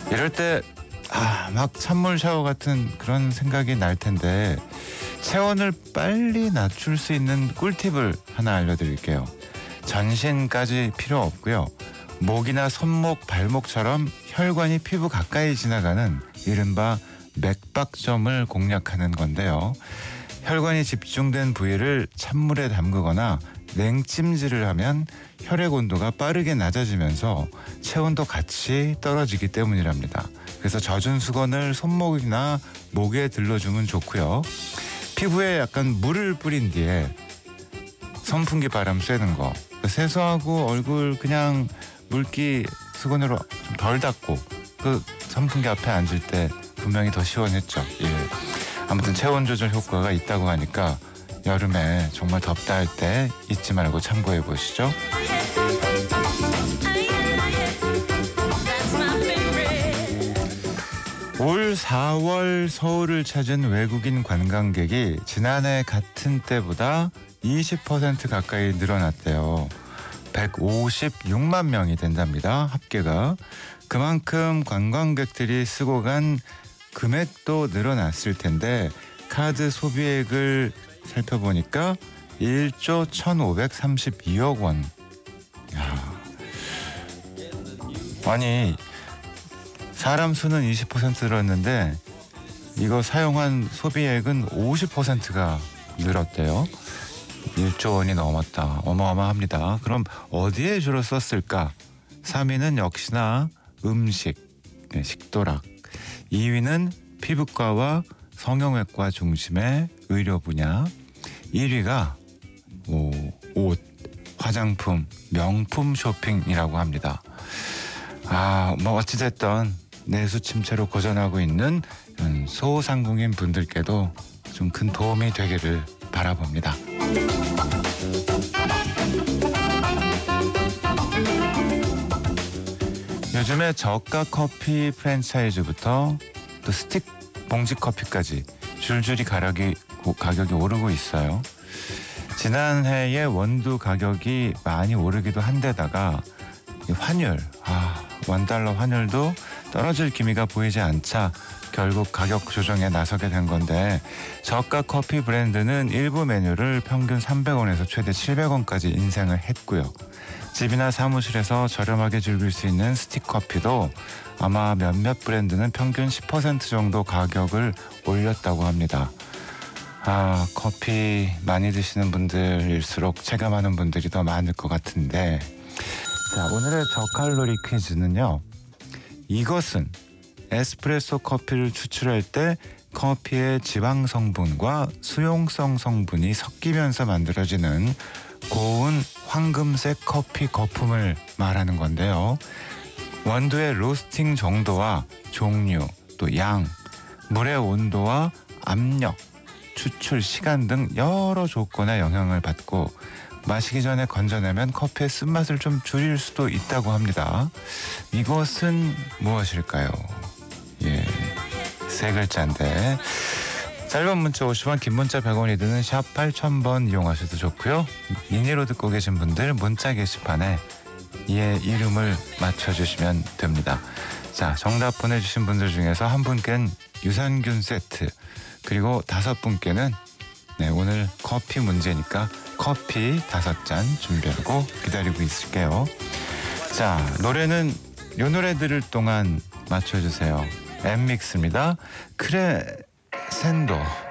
이럴 때 막 찬물 샤워 같은 그런 생각이 날 텐데 체온을 빨리 낮출 수 있는 꿀팁을 하나 알려드릴게요. 전신까지 필요 없고요. 목이나 손목, 발목처럼 혈관이 피부 가까이 지나가는 이른바 맥박점을 공략하는 건데요. 혈관이 집중된 부위를 찬물에 담그거나 냉찜질을 하면 혈액 온도가 빠르게 낮아지면서 체온도 같이 떨어지기 때문이랍니다. 그래서 젖은 수건을 손목이나 목에 들러주면 좋고요. 피부에 약간 물을 뿌린 뒤에 선풍기 바람 쐬는 거, 세수하고 얼굴 그냥 물기 수건으로 좀 덜 닦고 그 선풍기 앞에 앉을 때 분명히 더 시원했죠. 예. 아무튼 체온 조절 효과가 있다고 하니까 여름에 정말 덥다 할 때 잊지 말고 참고해 보시죠. 올 4월 서울을 찾은 외국인 관광객이 지난해 같은 때보다 20% 가까이 늘어났대요. 156만 명이 된답니다. 합계가. 그만큼 관광객들이 쓰고 간 금액도 늘어났을 텐데 카드 소비액을 살펴보니까 1조 1,532억 원. 야. 아니 사람 수는 20% 늘었는데 이거 사용한 소비액은 50%가 늘었대요. 1조 원이 넘었다. 어마어마합니다. 그럼 어디에 주로 썼을까? 3위는 역시나 음식, 식도락. 2위는 피부과와 성형외과 중심의 의료 분야. 1위가 옷, 화장품, 명품 쇼핑이라고 합니다. 어찌됐든 내수 침체로 고전하고 있는 소상공인 분들께도 좀 큰 도움이 되기를 바라봅니다. 요즘에 저가 커피 프랜차이즈부터 또 스틱 봉지 커피까지 줄줄이 가격이 오르고 있어요. 지난해에 원두 가격이 많이 오르기도 한데다가 환율, 원달러 환율도 떨어질 기미가 보이지 않자 결국 가격 조정에 나서게 된 건데 저가 커피 브랜드는 일부 메뉴를 평균 300원에서 최대 700원까지 인상을 했고요. 집이나 사무실에서 저렴하게 즐길 수 있는 스틱 커피도 아마 몇몇 브랜드는 평균 10% 정도 가격을 올렸다고 합니다. 커피 많이 드시는 분들일수록 체감하는 분들이 더 많을 것 같은데 자, 오늘의 저칼로리 퀴즈는요. 이것은 에스프레소 커피를 추출할 때 커피의 지방 성분과 수용성 성분이 섞이면서 만들어지는 고운 황금색 커피 거품을 말하는 건데요. 원두의 로스팅 정도와 종류, 또 양, 물의 온도와 압력, 추출 시간 등 여러 조건에 영향을 받고 마시기 전에 건져내면 커피의 쓴맛을 좀 줄일 수도 있다고 합니다. 이것은 무엇일까요? 세 글자인데 짧은 문자 50원, 긴 문자 100원이 드는 샵 8000번 이용하셔도 좋고요. 미니로 듣고 계신 분들 문자 게시판에 이름을 맞춰주시면 됩니다. 자, 정답 보내주신 분들 중에서 한 분께는 유산균 세트, 그리고 5분께는 오늘 커피 문제니까 커피 5잔 준비하고 기다리고 있을게요. 자, 노래는 요 노래 들을 동안 맞춰주세요. 엠믹스입니다. 크레센도.